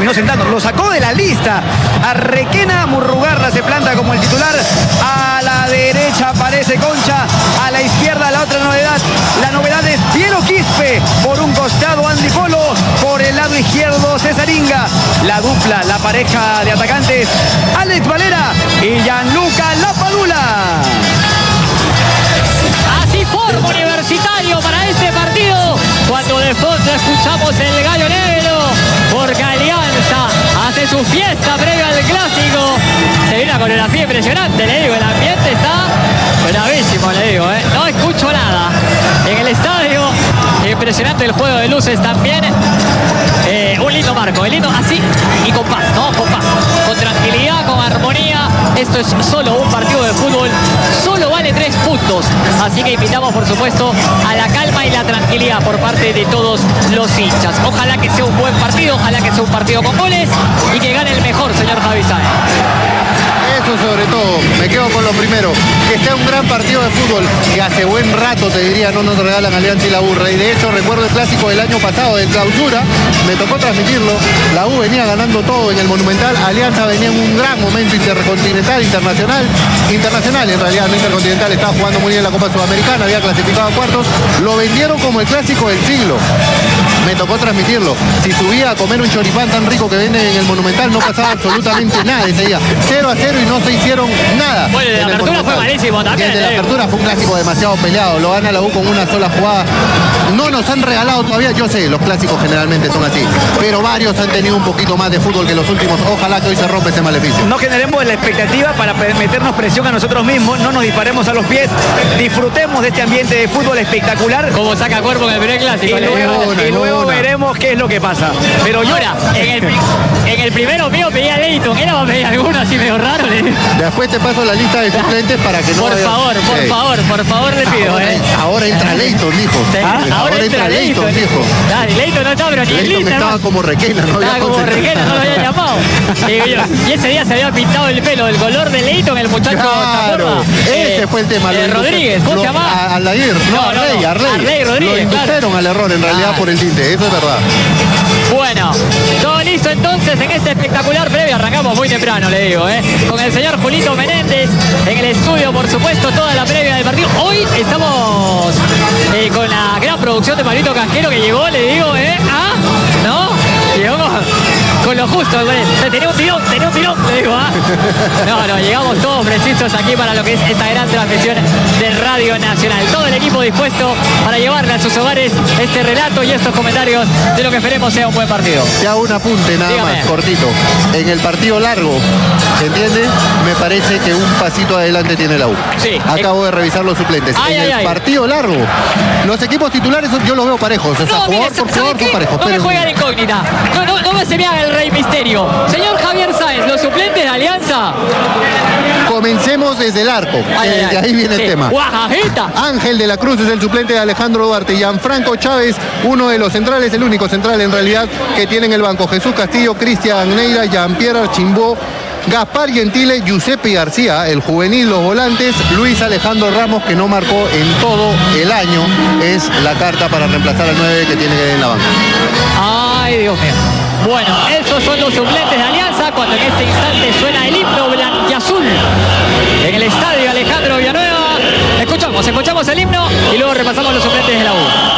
terminó sentando, lo sacó de la lista. A Requena Murrugarra se planta como el titular. A la derecha aparece Concha, a la izquierda la otra novedad. La novedad es Piero Quispe, por un costado Andy Polo, por el lado izquierdo César Inga. La dupla, la pareja de atacantes, Alex Valera y Gianluca Lapadula. Así forma Universitario para este partido, cuando de fondo escuchamos el gallo negro, porque Alianza hace su fiesta previa al clásico. Se viene una coreografía impresionante, le digo, el ambiente está bravísimo, le digo, no escucho nada en el estadio. Impresionante el juego de luces también. Un lindo marco, lindo así y con paz, ¿no? Con paz, con tranquilidad, con armonía. Esto es solo un partido de fútbol, solo vale 3 puntos. Así que invitamos, por supuesto, a la calma y la tranquilidad por parte de todos los hinchas. Ojalá que sea un buen partido, ojalá que sea un partido con goles y que gane el mejor, señor Javi Sáenz. Eso sobre todo, me quedo con lo primero, que sea un gran partido de fútbol, que hace buen rato, te diría, no nos regalan Alianza y la U. Y de hecho recuerdo el clásico del año pasado de clausura, me tocó transmitirlo, la U venía ganando todo en el Monumental, Alianza venía en un gran momento intercontinental, internacional en realidad, no intercontinental, estaba jugando muy bien la Copa Sudamericana, había clasificado a cuartos, lo vendieron como el clásico del siglo. Me tocó transmitirlo. Si subía a comer un choripán tan rico que venden en el Monumental, no pasaba absolutamente nada ese día. 0-0 y no se hicieron nada. Bueno, de la apertura fue malísimo también. El de la apertura fue un clásico demasiado peleado. Lo gana la U con una sola jugada. No nos han regalado todavía, yo sé, los clásicos generalmente son así, pero varios han tenido un poquito más de fútbol que los últimos. Ojalá que hoy se rompa ese maleficio. No generemos la expectativa para meternos presión a nosotros mismos, no nos disparemos a los pies, disfrutemos de este ambiente de fútbol espectacular. Como saca cuerpo en el primer clásico. Y luego veremos qué es lo que pasa. Pero yo ahora, en el primero mío pedía Leighton, ¿era para pedir alguno así medio raro? Después te paso la lista de suplentes para que no... Por favor le pido. Ahora entra Leighton, dijo. Ahora entra Leighton, dijo. Leighton no está, pero ni en lista. Estaba como Requena, no estaba como Requena, no lo había llamado. Y ese día se había pintado el pelo, el color de Leighton, el muchacho. Claro, ese fue el tema. Rodríguez, ¿cómo se llamaba? Aldair, Arley Rodríguez. Lo indujeron al error en realidad por el tinte, eso es verdad. Bueno, todo listo entonces en este espectacular previo. Arrancamos muy temprano, le digo, con el señor Julito Menéndez en el estudio, por supuesto, toda la previa del partido. Hoy estamos con la gran producción de Pablito Casquero que llegó, le digo, ¿no? Llegó con lo justo, tenía un tirón, le digo, No, llegamos todos precisos aquí para lo que es esta gran transmisión de Radio Nacional. Todo el equipo dispuesto para llevarle a sus hogares este relato y estos comentarios de lo que esperemos sea un buen partido. Te hago un apunte nada más, cortito. En el partido largo, ¿se entiende? Me parece que un pasito adelante tiene la U. Sí. Acabo de revisar los suplentes. En el partido largo, los equipos titulares yo los veo parejos. O sea, jugador por jugador son parejos. No me juega de incógnita. No se me haga el rey misterio. Señor Javier Sáenz, los suplentes de Alianza. Comencemos desde el arco. De ahí viene el tema. Guajajita. Ángel de la Cruz es el suplente de Alejandro Duarte. Gianfranco Chávez, uno de los centrales, el único central en realidad que tiene en el banco. Jesús Castillo, Cristian Neira, Jean-Pierre Archimbó, Gaspar Gentile, Giuseppe García, el juvenil, los volantes, Luis Alejandro Ramos, que no marcó en todo el año, es la carta para reemplazar al 9 que tiene en la banca. Ay, Dios mío. Bueno, esos son los suplentes de Alianza cuando en este instante suena el himno blanquiazul en el estadio Alejandro Villanueva. Escuchamos el himno y luego repasamos los suplentes de la U.